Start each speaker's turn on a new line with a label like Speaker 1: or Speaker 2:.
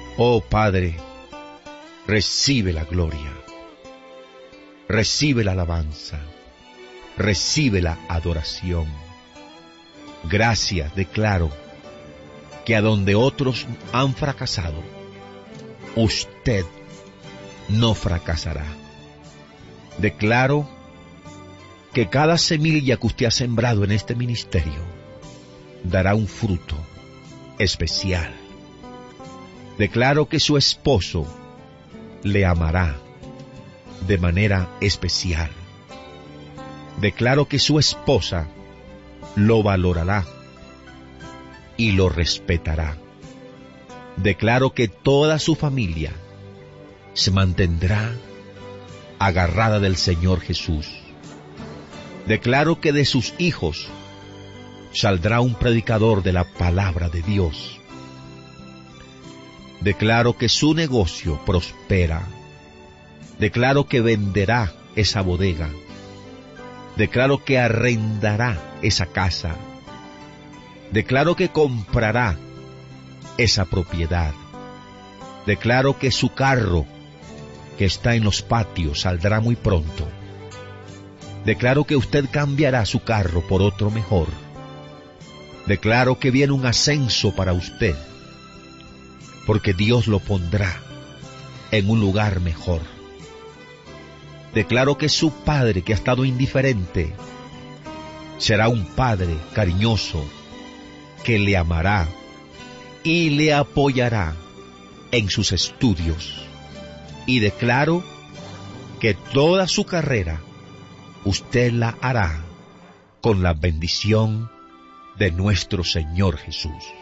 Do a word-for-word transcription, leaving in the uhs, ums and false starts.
Speaker 1: Oh Padre, recibe la gloria, recibe la alabanza, recibe la adoración. Gracias, declaro que a donde otros han fracasado, usted no fracasará. Declaro que cada semilla que usted ha sembrado en este ministerio dará un fruto especial. Declaro que su esposo le amará de manera especial. Declaro que su esposa lo valorará y lo respetará. Declaro que toda su familia se mantendrá agarrada del Señor Jesús. Declaro que de sus hijos saldrá un predicador de la palabra de Dios. Declaro que su negocio prospera. Declaro que venderá esa bodega. Declaro que arrendará esa casa. Declaro que comprará esa propiedad. Declaro que su carro, que está en los patios, saldrá muy pronto. Declaro que usted cambiará su carro por otro mejor. Declaro que viene un ascenso para usted, porque Dios lo pondrá en un lugar mejor. Declaro que su padre, que ha estado indiferente, será un padre cariñoso, que le amará y le apoyará en sus estudios. Y declaro que toda su carrera usted la hará con la bendición de nuestro Señor Jesús.